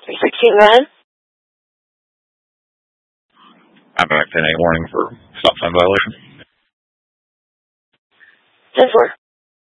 316, go ahead. I'm back 10-8 warning for stop sign violation. 10-4.